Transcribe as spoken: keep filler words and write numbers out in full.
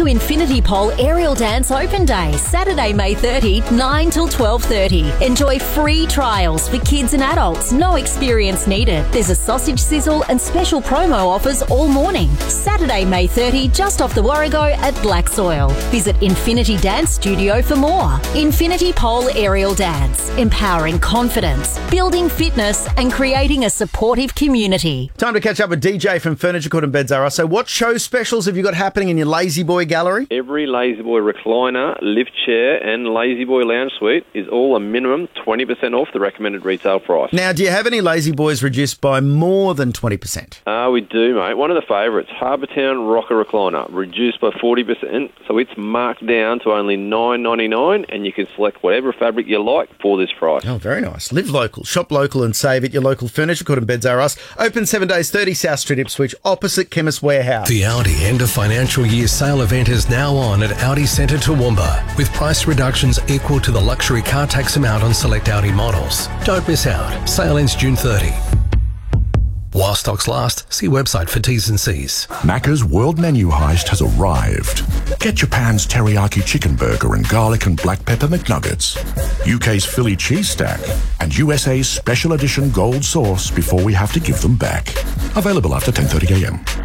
to Infinity Pole Aerial Dance Open Day, Saturday, May thirtieth, nine till twelve thirty. Enjoy free trials for kids and adults, no experience needed. There's a sausage sizzle and special promo offers all morning. Saturday, May thirtieth, just off the Warrego at Black Soil. Visit Infinity Dance Studio for more. Infinity Pole Aerial Dance, empowering confidence, building fitness and creating a supportive community. Time to catch up with D J from Furniture Court and Beds R Us. So what show specials have you got happening in your Lazy Boy gallery? Every Lazy Boy recliner, lift chair and Lazy Boy lounge suite is all a minimum twenty percent off the recommended retail price. Now, do you have any Lazy Boys reduced by more than twenty percent? Ah, uh, we do, mate. One of the favourites, Harbour Town Rocker Recliner, reduced by forty percent, so it's marked down to only nine ninety-nine, and you can select whatever fabric you like for this price. Oh, very nice. Live local, shop local and save at your local Furniture Court and Beds R Us. Open seven days, thirty South Street, Ipswich, opposite Chemist Warehouse. The Audi end of financial year sale event is now on at Audi Centre Toowoomba, with price reductions equal to the luxury car tax amount on select Audi models. Don't miss out. Sale ends June thirtieth. While stocks last, see website for T's and C's. Macca's World Menu Heist has arrived. Get Japan's teriyaki chicken burger and garlic and black pepper McNuggets, U K's Philly cheese stack, and U S A's special edition gold sauce before we have to give them back. Available after ten thirty a m.